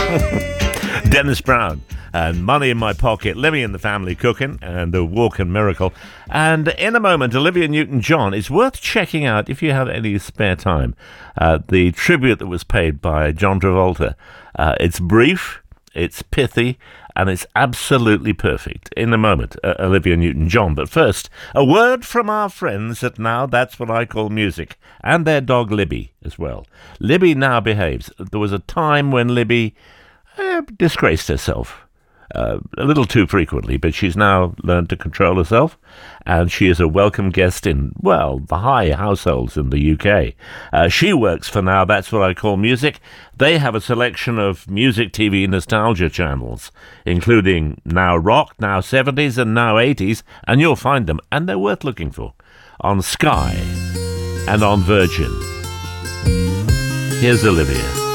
Dennis Brown and Money in My Pocket, Libby and the Family Cooking, and The Walking Miracle. And in a moment, Olivia Newton-John. It's worth checking out, if you have any spare time, the tribute that was paid by John Travolta. It's brief, it's pithy, and it's absolutely perfect. In a moment, Olivia Newton-John. But first, a word from our friends at Now That's What I Call Music, and their dog Libby as well. Libby now behaves. There was a time when Libby disgraced herself a little too frequently, but she's now learned to control herself, and she is a welcome guest in, well, the high households in the UK. She works for Now That's What I Call Music. They have a selection of music TV nostalgia channels, including Now Rock, Now 70s, and Now 80s, and you'll find them, and they're worth looking for, on Sky and on Virgin. Here's Olivia.